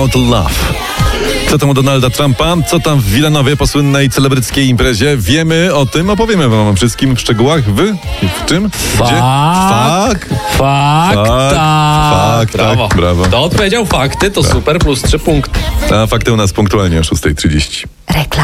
About Love. Co tam u Donalda Trumpa? Co tam w Wilanowie po słynnej celebryckiej imprezie? Wiemy o tym, opowiemy wam o wszystkim w szczegółach. Wy? W czym? Gdzie? Fakt. Tak, brawo. To odpowiedział fakty, to super, plus 3 punkty. A fakty u nas punktualnie o 6:30. Reklama.